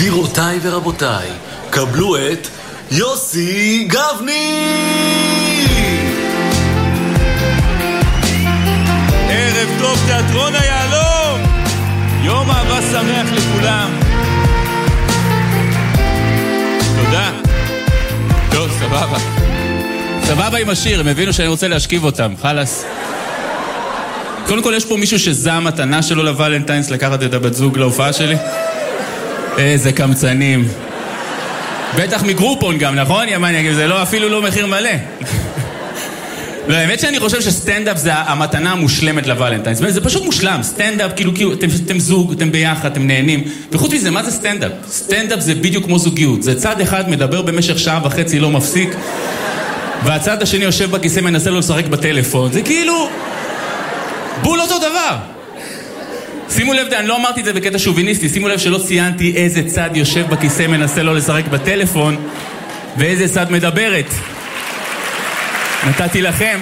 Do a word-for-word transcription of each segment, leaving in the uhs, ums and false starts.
גבירותיי ורבותיי, קבלו את יוסי גבני! ערב טוב תיאטרון היעלום! יום אהבה שמח לכולם. תודה. טוב, סבבה. סבבה עם השיר, הם הבינו שאני רוצה להשכיב אותם, חלס. קודם כל יש פה מישהו שזה המתנה שלו לוולנטיינס, לקחת את הבת זוג להופעה שלי. איזה קמצנים. בטח מגרופון גם, נכון? ימני, זה לא, אפילו לא מחיר מלא. לא, האמת שאני חושב שסטנדאפ זה המתנה המושלמת לוולנטיינס. זה פשוט מושלם, סטנדאפ, כאילו, כאילו אתם, אתם זוג, אתם ביחד, אתם נהנים. וחוץ מזה, מה זה סטנדאפ? סטנדאפ זה בדיוק כמו זוגיות. זה צד אחד מדבר במשך שעה וחצי, לא מפסיק. והצד השני יושב בכיסא, מנסה לו לשחק בטלפון. זה כאילו... בול אותו דבר. שימו לב, אני לא אמרתי את זה בקטע שוביניסטי, שימו לב שלא ציינתי איזה צד יושב בכיסא, מנסה לו לשחק בטלפון, ואיזה צד מדברת. נתתי לכם.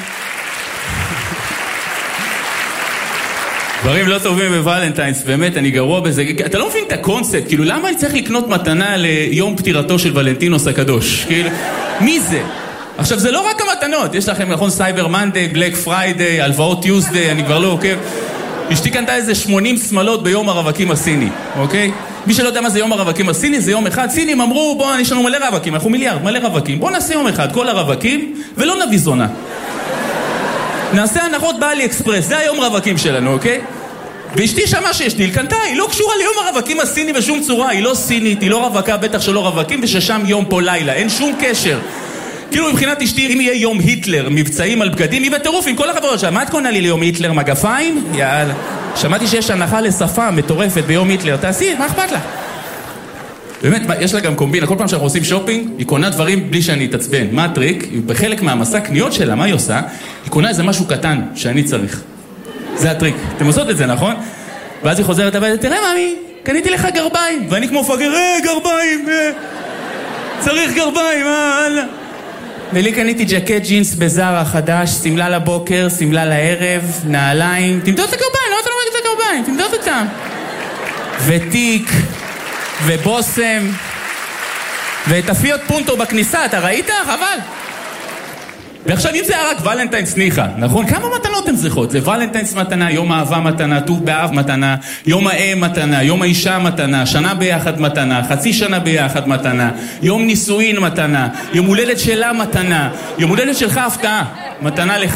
דברים לא טובים בוולנטיינס, באמת, אני גרוע בזה. אתה לא מבין את הקונספט, כאילו, למה אני צריך לקנות מתנה ליום פטירתו של ולנטינוס הקדוש? כאילו, מי זה? עכשיו, זה לא רק המתנות, יש לכם, נכון, סייבר מנדי, בלק פריידי, הלוואות טיוזדי, אני כבר לא עוקב. אשתי קנתה איזה שמונים סמלות ביום הרווקים הסיני, אוקיי? מי שלא יודע מה זה יום הרווקים הסיני, זה יום אחד. סינים אמרו, בוא, יש לנו מלא רווקים, אנחנו מיליארד, מלא רווקים. בוא נעשה יום אחד, כל הרווקים, ולא נביא זונה. נעשה הנחות באלי אקספרס, זה היום רווקים שלנו, אוקיי? ואשתי שמה שיש דיל, קנתה, היא לא קשורה ליום הרווקים הסיני בשום צורה, היא לא סינית, היא לא רווקה, בטח שלא רווקים, וששם יום פה לילה, אין שום קשר. כאילו מבחינת אשתי, אם יהיה יום היטלר, מבצעים על בגדים, היא בטירוף עם כל החברות שלה. מה את קונה לי ליום היטלר, מגפיים? יאללה. שמעתי שיש הנחה לשפה מטורפת ביום היטלר. תעשי, מה אכפת לה? באמת, יש לה גם קומבינה. כל פעם שאנחנו עושים שופינג, היא קונה דברים בלי שאני אתעצבן. מה הטריק? בחלק מהמסע קניות שלה, מה היא עושה? היא קונה איזה משהו קטן שאני צריך. זה הטריק. אתם עושות את זה, נכון? ואז היא חוזרת הביתה, תראה מאמי, קניתי לך גרביים. ואני כמו פגר, אה, גרביים, אה. צריך גרביים, אה, אללה. ולי קניתי ג'קט ג'ינס בזארה חדש, סמלה לבוקר, סמלה לערב, נעליים. תמדוד את הגרביים, לא אתה לא מגיד את הגרביים, תמדוד אותם. ותיק, ובוסם, ותפיות פונטו בכניסה, אתה ראית? חבל. ועכשיו אם זה היה רק ולנטיינס ניחה, נכון? כמה מתנות הן צריכות? זה ולנטיינס מתנה, יום אהבה מתנה, ט"ו באב מתנה, יום האם מתנה, יום האישה מתנה, שנה ביחד מתנה, חצי שנה ביחד מתנה, יום נישואין מתנה, יום הולדת שלה מתנה, יום הולדת שלך הפתעה, מתנה לך.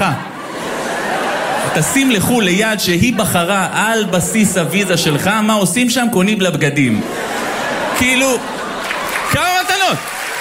תשים לחול ליד שהיא בחרה על בסיס הוויזה שלך, מה עושים שם? קונים לה בגדים. כאילו, כמה מתנות?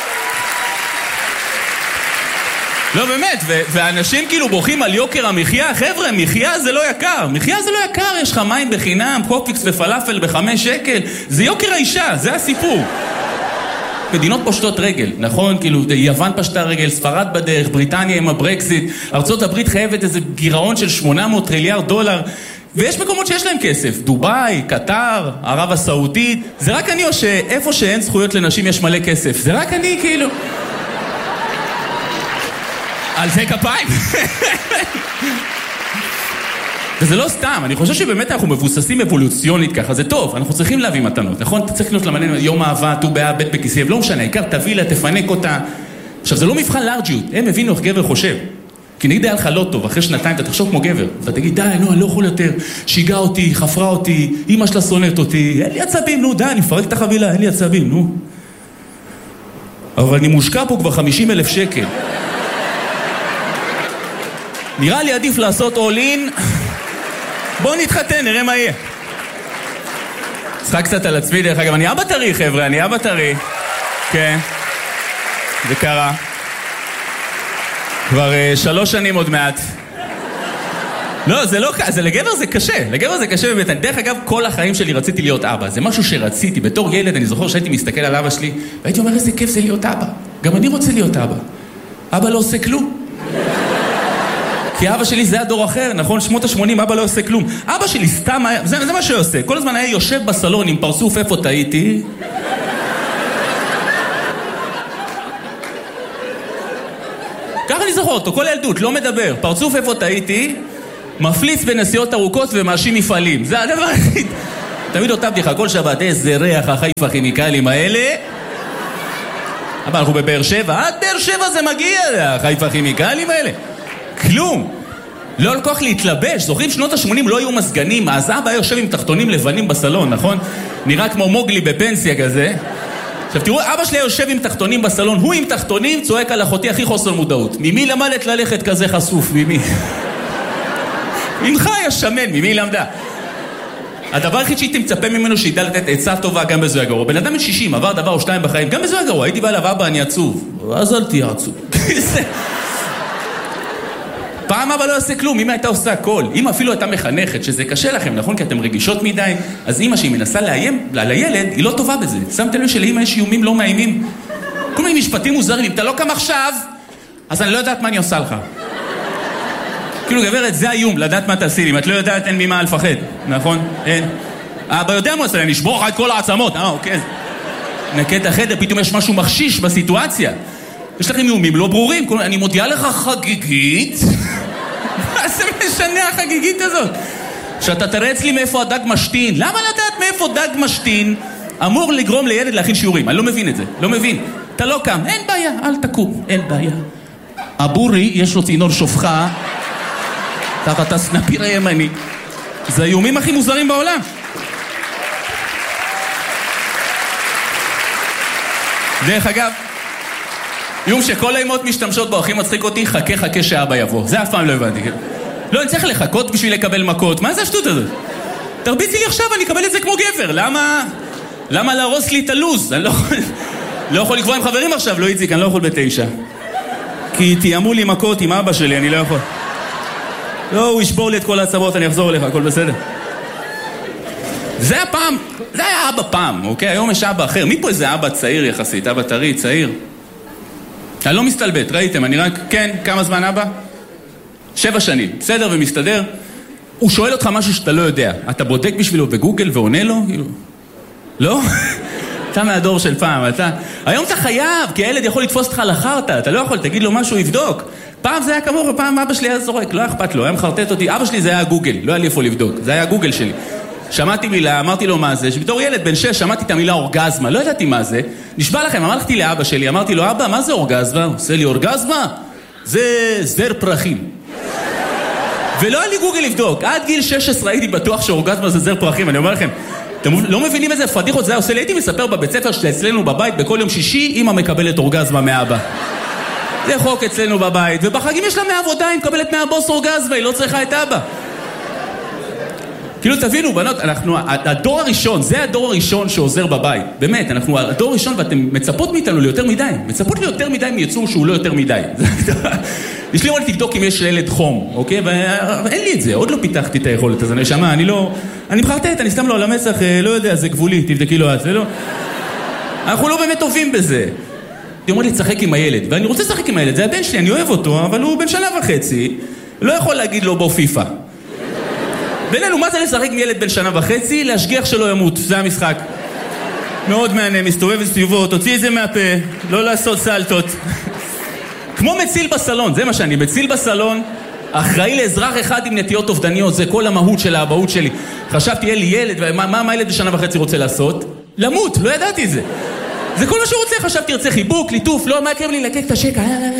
לא באמת, ואנשים כאילו בוכים על יוקר המחיה. חבר'ה, מחיה זה לא יקר, מחיה זה לא יקר, יש לך מים בחינם, קופיקס ופלאפל בחמש שקל, זה יוקר האישה, זה הסיפור. מדינות פושטות רגל, נכון? כאילו, יוון פשטה רגל, ספרד בדרך, בריטניה עם הברקזיט, ארצות הברית חייבת איזה גירעון של שמונה מאות טריליארד דולר, ויש מקומות שיש להם כסף, דוביי, קטר, ערב הסעודית. זה רק אני או שאיפה שאין זכויות לנשים יש מלא כסף? זה רק אני כאילו... על זה כפיים. וזה לא סתם, אני חושב שבאמת אנחנו מבוססים אבולוציונית ככה, זה טוב, אנחנו צריכים להביא מתנות, נכון? אתה צריך לקנות למלא יום אהבה, ט"ו באב, בית בכיסא, לא משנה, העיקר תביא לה, תפנק אותה. עכשיו, זה לא מבחן לארג'יות, הם הבינו איך גבר חושב. כי נגיד היה לך לא טוב, אחרי שנתיים אתה תחשוב כמו גבר, אתה תגיד, די, נו, אני לא יכול יותר, שיגע אותי, חפרה אותי, אמא שלה שונאת אותי, אין לי עצבים, נו, די, אני מפרק את החבילה, אין לי עצבים, נו. אבל אני מושקע פה כבר חמישים אלף שקל. נראה לי עדיף לעשות all in. בואו נתחתן, נראה מה יהיה. צחק קצת על עצמי, דרך אגב, אני אבא טרי, חבר'ה, אני אבא טרי. כן, זה קרה. כבר uh, שלוש שנים עוד מעט. לא, זה לא קשה, זה לגבר זה קשה, לגבר זה קשה באמת. דרך אגב, כל החיים שלי רציתי להיות אבא. זה משהו שרציתי. בתור ילד, אני זוכר שהייתי מסתכל על אבא שלי, והייתי אומר, איזה כיף זה להיות אבא. גם אני רוצה להיות אבא. אבא לא עושה כלום. כי אבא שלי זה הדור אחר, נכון? שמות ה-שמונים, אבא לא עושה כלום. אבא שלי סתם היה, זה, זה מה שהוא עושה. כל הזמן היה יושב בסלון עם פרצוף, איפה טעיתי? ככה אני זוכר אותו, כל ילדות, לא מדבר. פרצוף, איפה טעיתי? מפליץ בנסיעות ארוכות ומאשים מפעלים. זה הדבר הכי... תמיד אותה בדיחה, כל שבת, איזה ריח החיפה הכימיקלים האלה. אבל אנחנו בבאר שבע, עד באר שבע זה מגיע, החיפה הכימיקלים האלה. כלום. לא לקוח להתלבש, זוכרים שנות ה-שמונים לא היו מסגנים, אז אבא היה יושב עם תחתונים לבנים בסלון, נכון? נראה כמו מוגלי בפנסיה כזה. עכשיו תראו, אבא שלי יושב עם תחתונים בסלון, הוא עם תחתונים צועק על אחותי הכי חוסר מודעות. ממי למדת ללכת כזה חשוף? ממי? ממך היה שמן, ממי למדה? הדבר הכי שהייתי מצפה ממנו שידע לתת עצה טובה גם בזו הגרוע. בן אדם בן שישים, עבר דבר או שתיים בחיים, גם בזו הגרוע. הייתי בא אליו, אבא, אני עצוב. אז אל תהיה עצוב. פעם אבא לא עושה כלום, אמא הייתה עושה הכל. אמא אפילו הייתה מחנכת, שזה קשה לכם, נכון? כי אתם רגישות מדי. אז אמא שהיא מנסה לאיים על הילד, היא לא טובה בזה. שמתם לב שלאמא יש איומים לא מאיימים? כל מיני משפטים מוזרים, אם אתה לא קם עכשיו, אז אני לא יודעת מה אני עושה לך. כאילו גברת, זה האיום, לדעת מה תעשי לי. אם את לא יודעת, אין ממה לפחד, נכון? אין. אבא יודע מה עושה, אני אשבור לך את כל העצמות. אה, אוקיי. נקה את החדר, פתאום יש משהו מחשיש בסיטואציה. יש לכם איומים לא ברורים, אני מודיעה לך חגיגית. מה זה משנה החגיגית הזאת? שאתה תראה אצלי מאיפה הדג משתין. למה לדעת מאיפה דג משתין אמור לגרום לילד להכין שיעורים? אני לא מבין את זה, לא מבין. אתה לא קם, אין בעיה, אל תקום, אין בעיה. אבורי, יש לו צינור שופחה, תחת הסנפיר הימני. זה האיומים הכי מוזרים בעולם. דרך אגב, איום שכל האימות משתמשות בו, הכי מצחיק אותי, חכה חכה שאבא יבוא. זה אף פעם לא הבנתי. לא, אני צריך לחכות בשביל לקבל מכות. מה זה השטות הזאת? תרביצי לי עכשיו, אני אקבל את זה כמו גבר. למה? למה להרוס לי את הלוז? אני לא, לא יכול לקבוע עם חברים עכשיו, לא איציק, אני לא יכול בתשע. כי תיאמו לי מכות עם אבא שלי, אני לא יכול. לא, הוא ישבור לי את כל העצמות, אני אחזור אליך, הכל בסדר. זה הפעם, זה היה אבא פעם, אוקיי? היום יש אבא אחר. מי פה איזה אבא צעיר יחסית? אבא טרי, צעיר? אני לא מסתלבט, ראיתם, אני רק, כן, כמה זמן אבא? שבע שנים, בסדר ומסתדר. הוא שואל אותך משהו שאתה לא יודע. אתה בודק בשבילו בגוגל ועונה לו? לא? אתה מהדור של פעם, אתה... היום אתה חייב, כי הילד יכול לתפוס אותך לחרטה, אתה לא יכול, תגיד לו משהו, יבדוק. פעם זה היה כמוך, פעם אבא שלי היה זורק, לא אכפת לו, היה מחרטט אותי. אבא שלי זה היה גוגל, לא היה לי איפה לבדוק, זה היה גוגל שלי. שמעתי מילה, אמרתי לו מה זה, שבתור ילד בן שש שמעתי את המילה אורגזמה, לא ידעתי מה זה. נשבע לכם, אמרתי לאבא שלי, אמרתי לו, אבא, מה זה אורגזמה? הוא עושה לי אורגזמה? זה זר פרחים. ולא היה לי גוגל לבדוק, עד גיל שש עשרה הייתי בטוח שאורגזמה זה זר פרחים, אני אומר לכם, אתם לא מבינים איזה פדיחות זה היה עושה לי, הייתי מספר בבית ספר שאצלנו בבית, בכל יום שישי, אמא מקבלת אורגזמה מאבא. זה חוק אצלנו בבית, ובחגים יש לה מהעבודה, היא מקבלת מהבוס אורגזמה, היא לא צריכה את אבא. כאילו תבינו, בנות, אנחנו, הדור הראשון, זה הדור הראשון שעוזר בבית. באמת, אנחנו הדור הראשון ואתם מצפות מאיתנו ליותר מדי. מצפות לי יותר מדי מיצור שהוא לא יותר מדי. יש לי רק תבדוק אם יש לילד חום, אוקיי? ואין לי את זה, עוד לא פיתחתי את היכולת הזאת. אני שמע, אני לא... אני מחרטט, אני סתם לא על המצח, לא יודע, זה גבולי, תבדקי לו את זה, לא? אנחנו לא באמת טובים בזה. היא אומרת לי, צחק עם הילד, ואני רוצה לשחק עם הילד, זה הבן שלי, אני אוהב אותו, אבל הוא בן שנה וחצי, לא יכול להגיד לו בוא פיפה. בינינו, מה זה לשחק עם ילד בן שנה וחצי? להשגיח שלא ימות, זה המשחק. מאוד מענה, מסתובב וסביבו, תוציא את זה מהפה, לא לעשות סלטות. כמו מציל בסלון, זה מה שאני, מציל בסלון, אחראי לאזרח אחד עם נטיות אובדניות, זה כל המהות של האבהות שלי. חשבתי, יהיה לי ילד, ומה מה ילד בשנה וחצי רוצה לעשות? למות, לא ידעתי את זה. זה כל מה שהוא רוצה, חשבתי, ירצה חיבוק, ליטוף, לא, מה יקרב לי לקק את השקע?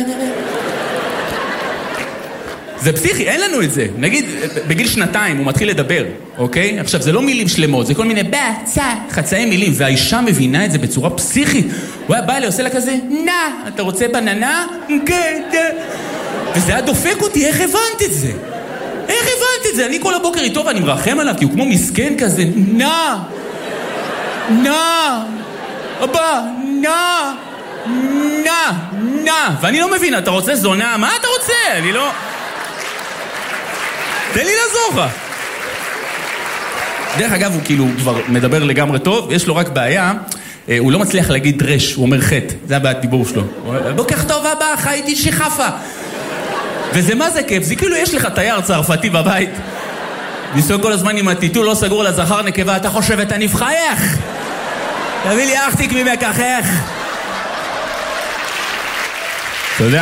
זה פסיכי, אין לנו את זה. נגיד, בגיל שנתיים הוא מתחיל לדבר, אוקיי? עכשיו, זה לא מילים שלמות, זה כל מיני בא, צע, חצאי מילים, והאישה מבינה את זה בצורה פסיכית. הוא היה בא לי, עושה לה כזה, נא, אתה רוצה בננה? כן, וזה היה דופק אותי, איך הבנת את זה? איך הבנת את זה? אני כל הבוקר איתו ואני מרחם עליו, כי הוא כמו מסכן כזה, נא, נא, אבא, נא, נא, נא. ואני לא מבין, אתה רוצה זונה? מה אתה רוצה? אני לא... תן לי לעזור לך. דרך אגב, הוא כאילו כבר מדבר לגמרי טוב, יש לו רק בעיה, הוא לא מצליח להגיד רש, הוא אומר חטא, זה הבעיית דיבור שלו. בוקר טוב אבא, חייתי שחפה. וזה מה זה כיף, זה כאילו יש לך תייר צרפתי בבית. ניסו כל הזמן עם הטיטול, לא סגור לזכר נקבה, אתה חושב את הנבחייך? תביא לי אחתיק ממקחך. אתה יודע?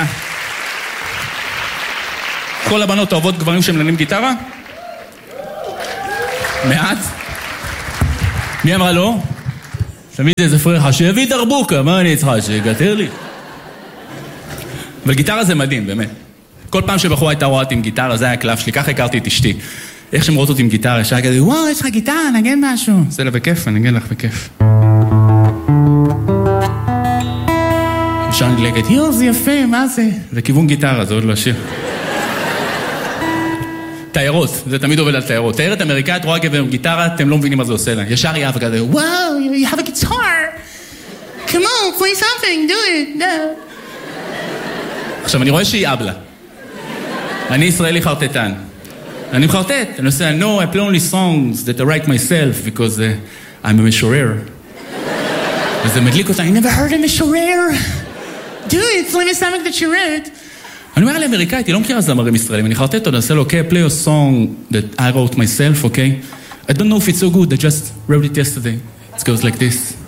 כל הבנות אוהבות גברים שמנגנים גיטרה? מעט? מי אמרה לא? תמיד איזה פרחה, שיביא דרבוקה, מה אני צריכה, שיגתר לי? אבל גיטרה זה מדהים, באמת. כל פעם שבחורה הייתה רואה אותי עם גיטרה, זה היה הקלף שלי, ככה הכרתי את אשתי. איך שהן רואות אותי עם גיטרה, ישר כזה, וואו, יש לך גיטרה, נגן משהו. זה לה בכיף, אני נגן לך בכיף. ישר נדלקת, יו, זה יפה, מה זה? זה כיוון גיטרה, זה עוד לא שיר. תיירות, זה תמיד עובד על תיירות. תיירת אמריקאית רואה גבר עם גיטרה, אתם לא מבינים מה זה עושה לה. ישר יהיה וכזה, וואו, you have a guitar. Come on, play something, do it. No. עכשיו, אני רואה שהיא אבלה. אני ישראלי חרטטן. אני מחרטט. אני עושה, no, I play only songs that I write myself, because uh, I'm a משורר. וזה מדליק אותה, I never heard a משורר. Do it, play me something that you wrote. אני אומר לאמריקאית, היא לא מכירה זמרים ישראלים, אני חרטט אותו, אני עושה לו, okay, play a song that I wrote myself, okay? I don't know if it's so good, I just wrote it yesterday. It goes like this.